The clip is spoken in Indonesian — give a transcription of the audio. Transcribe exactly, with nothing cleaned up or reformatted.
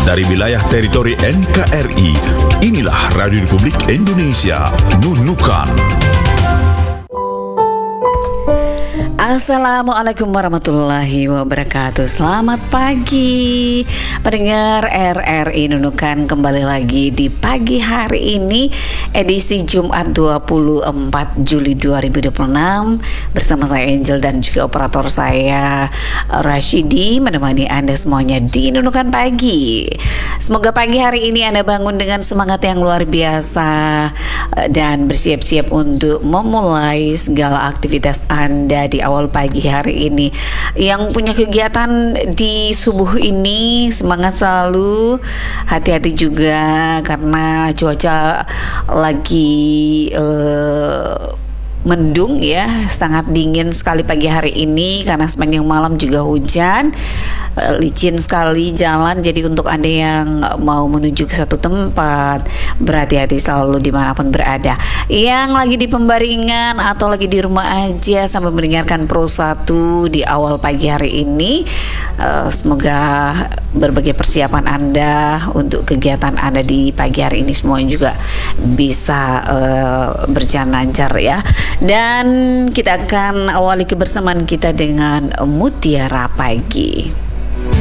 dari wilayah teritori N K R I. Inilah Radio Republik Indonesia, Nunukan. Assalamualaikum warahmatullahi wabarakatuh. Selamat pagi pendengar R R I Nunukan. Kembali lagi di pagi hari ini, edisi Jumat dua puluh empat Juli dua ribu dua puluh enam, bersama saya Angel dan juga operator saya Rashidi, menemani Anda semuanya di Nunukan Pagi. Semoga pagi hari ini Anda bangun dengan semangat yang luar biasa dan bersiap-siap untuk memulai segala aktivitas Anda di awal pagi hari ini. Yang punya kegiatan di subuh ini, semangat selalu, hati-hati juga karena cuaca lagi uh, mendung ya, sangat dingin sekali pagi hari ini karena sepanjang malam juga hujan, licin sekali jalan. Jadi untuk Anda yang mau menuju ke satu tempat, berhati-hati selalu dimanapun berada. Yang lagi di pembaringan atau lagi di rumah aja sambil mendengarkan Pro satu di awal pagi hari ini, uh, semoga berbagai persiapan Anda untuk kegiatan Anda di pagi hari ini semuanya juga bisa uh, berjalan lancar ya. Dan kita akan awali kebersamaan kita dengan Mutiara Pagi.